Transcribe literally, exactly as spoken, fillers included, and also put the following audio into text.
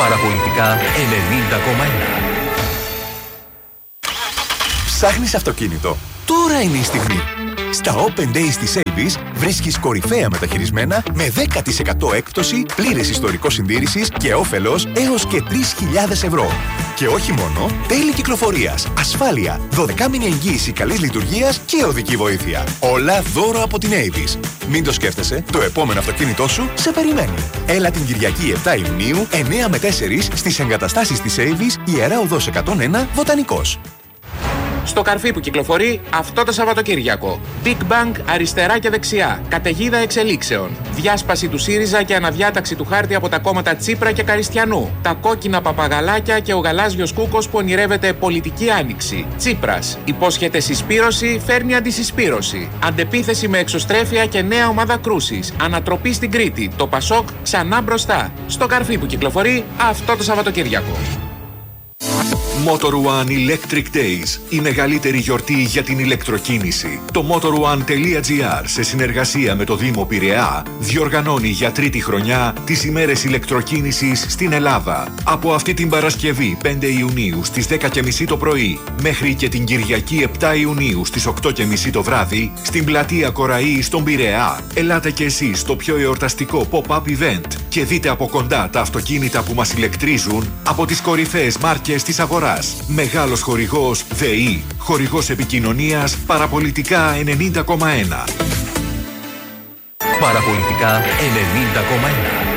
Παραπολιτικά ενενήντα κόμμα ένα. Ψάχνεις αυτοκίνητο? Τώρα είναι η στιγμή. Στα Open Days της Avis βρίσκεις κορυφαία μεταχειρισμένα με δέκα τοις εκατό έκπτωση, πλήρες ιστορικό συντήρησης και όφελος έως και τρεις χιλιάδες ευρώ. Και όχι μόνο, τέλη κυκλοφορίας, ασφάλεια, δωδεκάμηνη εγγύηση καλής λειτουργίας και οδική βοήθεια. Όλα δώρο από την Avis. Μην το σκέφτεσαι, το επόμενο αυτοκίνητό σου σε περιμένει. Έλα την Κυριακή επτά Ιουνίου, εννιά με τέσσερα στις εγκαταστάσεις της Avis, Ιερά Οδός εκατόν ένα, Βοτανικός. Στο καρφί που κυκλοφορεί αυτό το Σαββατοκύριακο. Big Bang αριστερά και δεξιά. Καταιγίδα εξελίξεων. Διάσπαση του ΣΥΡΙΖΑ και αναδιάταξη του χάρτη από τα κόμματα Τσίπρα και Καριστιανού. Τα κόκκινα παπαγαλάκια και ο γαλάζιος κούκος που ονειρεύεται πολιτική άνοιξη. Τσίπρας. Υπόσχεται συσπήρωση, φέρνει αντισυσπήρωση. Αντεπίθεση με εξωστρέφεια και νέα ομάδα κρούσης. Ανατροπή στην Κρήτη. Το Πασόκ ξανά μπροστά. Στο καρφί που κυκλοφορεί αυτό το Σαββατοκύριακο. Motor One Electric Days, η μεγαλύτερη γιορτή για την ηλεκτροκίνηση. Το motorone.gr σε συνεργασία με το Δήμο Πειραιά διοργανώνει για τρίτη χρονιά τις ημέρες ηλεκτροκίνησης στην Ελλάδα. Από αυτή την Παρασκευή πέντε Ιουνίου στις δέκα και μισή το πρωί μέχρι και την Κυριακή επτά Ιουνίου στις οκτώ και μισή το βράδυ στην πλατεία Κοραή στον Πειραιά. Ελάτε και εσείς στο πιο εορταστικό pop-up event και δείτε από κοντά τα αυτοκίνητα που μας ηλεκτρίζουν από τις κορυφαίες μάρκες της αγοράς. Μεγάλος χορηγός ΔΕΗ. Χορηγός επικοινωνίας Παραπολιτικά ενενήντα κόμμα ένα. Παραπολιτικά ενενήντα κόμμα ένα.